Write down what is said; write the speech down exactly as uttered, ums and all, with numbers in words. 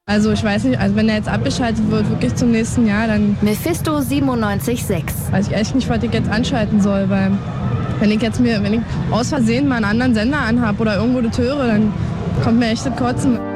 Also ich weiß nicht, also wenn er jetzt abgeschaltet wird, wirklich zum nächsten Jahr, dann Mephisto siebenundneunzig Komma sechs. weiß ich echt nicht, was ich jetzt anschalten soll, weil wenn ich jetzt mir, wenn ich aus Versehen mal einen anderen Sender anhab oder irgendwo das höre, dann kommt mir echt das Kotzen.